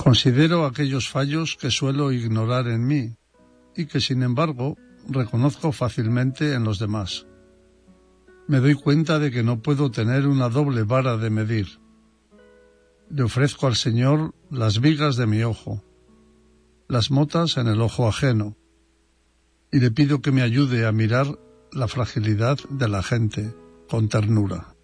Considero aquellos fallos que suelo ignorar en mí y que, sin embargo, reconozco fácilmente en los demás. Me doy cuenta de que no puedo tener una doble vara de medir. Le ofrezco al Señor las vigas de mi ojo, las motas en el ojo ajeno, y le pido que me ayude a mirar la fragilidad de la gente con ternura.